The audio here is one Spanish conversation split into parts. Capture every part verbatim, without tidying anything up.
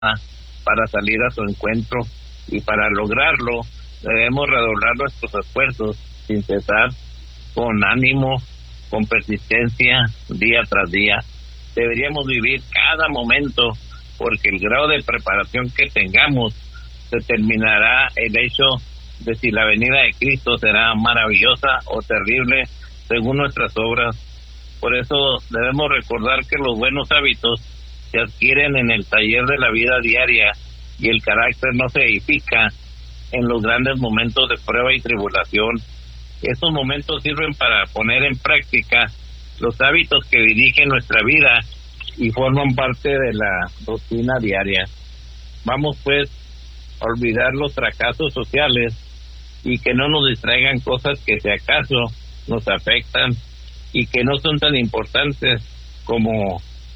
para salir a su encuentro, y para lograrlo debemos redoblar nuestros esfuerzos sin cesar, con ánimo, con persistencia, día tras día. Deberíamos vivir cada momento, porque el grado de preparación que tengamos determinará el hecho de si la venida de Cristo será maravillosa o terrible según nuestras obras. Por eso debemos recordar que los buenos hábitos se adquieren en el taller de la vida diaria, y el carácter no se edifica en los grandes momentos de prueba y tribulación. Estos momentos sirven para poner en práctica los hábitos que dirigen nuestra vida y forman parte de la rutina diaria. Vamos pues a olvidar los fracasos sociales y que no nos distraigan cosas que si acaso nos afectan y que no son tan importantes como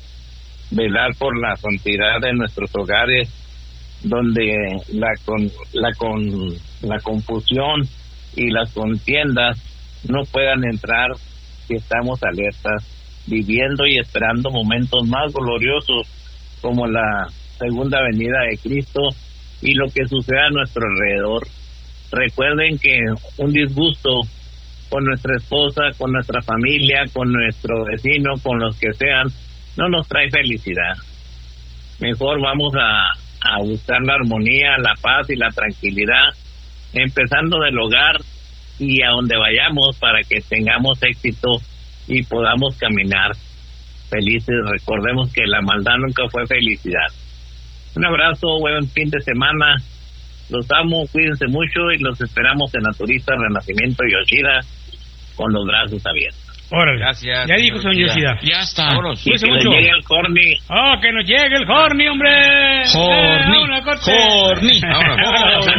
velar por la santidad de nuestros hogares, donde la con la con la confusión y las contiendas no puedan entrar, si estamos alertas, viviendo y esperando momentos más gloriosos como la segunda venida de Cristo y lo que suceda a nuestro alrededor. Recuerden que un disgusto con nuestra esposa, con nuestra familia, con nuestro vecino, con los que sean, no nos trae felicidad. Mejor vamos a, a buscar la armonía, la paz y la tranquilidad, empezando del hogar y a donde vayamos, para que tengamos éxito y podamos caminar felices. Recordemos que la maldad nunca fue felicidad. Un abrazo, buen fin de semana. Los amo, cuídense mucho y los esperamos en Naturista Renacimiento Yoshida con los brazos abiertos. Órale. Gracias. Ya dijo señor Yoshida. Ya está. Y que les llegue el Horny. ¡Oh, que nos llegue el Horny, hombre! Horny. Eh, una corte. Horny. Ahora,